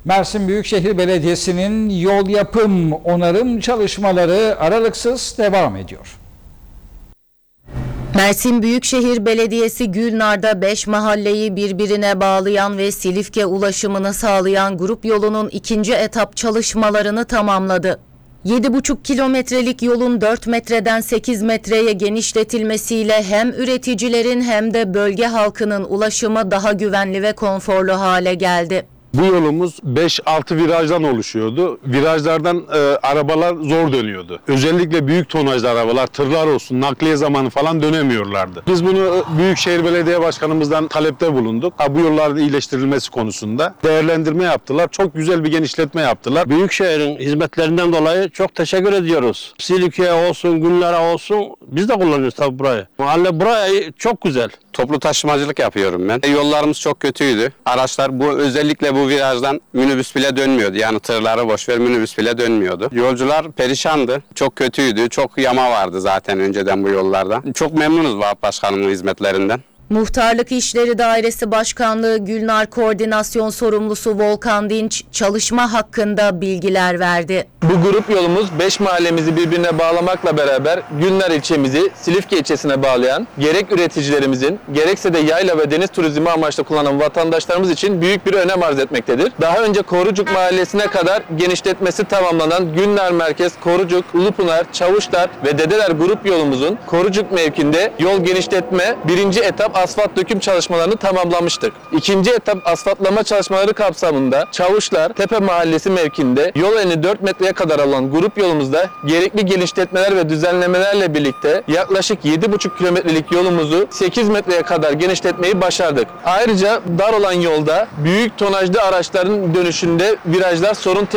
Mersin Büyükşehir Belediyesi'nin yol yapım, onarım çalışmaları aralıksız devam ediyor. Mersin Büyükşehir Belediyesi Gülnar'da 5 mahalleyi birbirine bağlayan ve Silifke ulaşımını sağlayan grup yolunun ikinci etap çalışmalarını tamamladı. 7,5 kilometrelik yolun 4 metreden 8 metreye genişletilmesiyle hem üreticilerin hem de bölge halkının ulaşımı daha güvenli ve konforlu hale geldi. Bu yolumuz 5-6 virajdan oluşuyordu. Virajlardan arabalar zor dönüyordu. Özellikle büyük tonajlı arabalar, tırlar olsun, nakliye zamanı falan dönemiyorlardı. Biz bunu Büyükşehir Belediye Başkanımızdan talepte bulunduk. Bu yolların iyileştirilmesi konusunda değerlendirme yaptılar. Çok güzel bir genişletme yaptılar. Büyükşehir'in hizmetlerinden dolayı çok teşekkür ediyoruz. Silifke olsun, Gülnara olsun, biz de kullanıyoruz tabii burayı. Mahalle burayı çok güzel. Toplu taşımacılık yapıyorum ben. Yollarımız çok kötüydü. Araçlar özellikle bu virajdan minibüs bile dönmüyordu. Yani tırları boşver minibüs bile dönmüyordu. Yolcular perişandı. Çok kötüydü. Çok yama vardı zaten önceden bu yollarda. Çok memnunuz Vahap Başkanımın hizmetlerinden. Muhtarlık İşleri Dairesi Başkanlığı Gülnar Koordinasyon Sorumlusu Volkan Dinç çalışma hakkında bilgiler verdi. Bu grup yolumuz 5 mahallemizi birbirine bağlamakla beraber Gülnar ilçemizi Silifke ilçesine bağlayan gerek üreticilerimizin gerekse de yayla ve deniz turizmi amaçlı kullanan vatandaşlarımız için büyük bir önem arz etmektedir. Daha önce Korucuk Mahallesi'ne kadar genişletmesi tamamlanan Gülnar Merkez, Korucuk, Ulupınar, Çavuşlar ve Dedeler grup yolumuzun Korucuk mevkinde yol genişletme 1. etap asfalt döküm çalışmalarını tamamlamıştık. 2. etap asfaltlama çalışmaları kapsamında Çavuşlar, Tepe Mahallesi mevkinde yol eni 4 metreye kadar olan grup yolumuzda gerekli genişletmeler ve düzenlemelerle birlikte yaklaşık 7,5 kilometrelik yolumuzu 8 metreye kadar genişletmeyi başardık. Ayrıca dar olan yolda büyük tonajlı araçların dönüşünde virajlar sorun